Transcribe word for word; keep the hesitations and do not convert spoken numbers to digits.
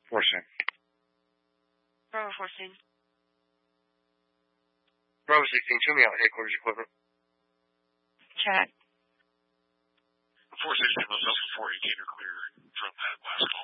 fourteen. Bravo fourteen. Bravo sixteen, show me out headquarters equipment. Check. four sixteen, myself and four eighteen are clear from that last